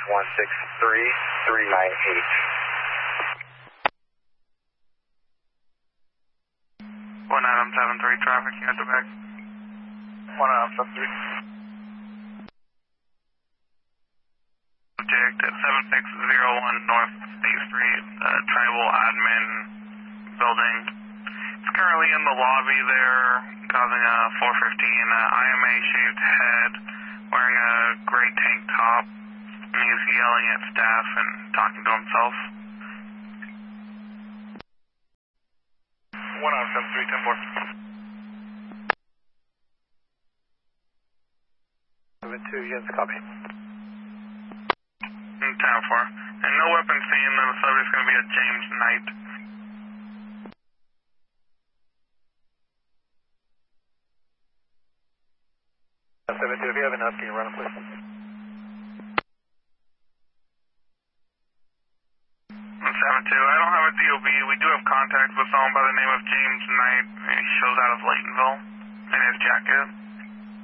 One item 73 traffic, you have to back. One item 73. Subject at 7601 North State Street, Tribal Admin Building. It's currently in the lobby there, causing a 415, IMA-shaped head, wearing a gray tank top, and he's yelling at staff and talking to himself. One item 73, 10-4. 72, units, copy. 10-4. And no weapon seen, the subject's going to be a James Knight. If you have enough, can you run it, please? 72, I don't have a DOB. We do have contact with someone by the name of James Knight. He shows out of Laytonville in his jacket.